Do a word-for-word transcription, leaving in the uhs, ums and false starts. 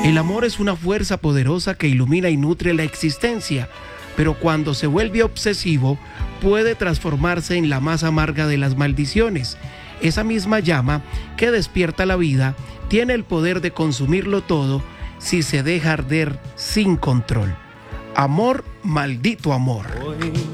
El amor es una fuerza poderosa que ilumina y nutre la existencia, pero cuando se vuelve obsesivo, puede transformarse en la más amarga de las maldiciones. Esa misma llama que despierta la vida tiene el poder de consumirlo todo si se deja arder sin control. Amor, maldito amor.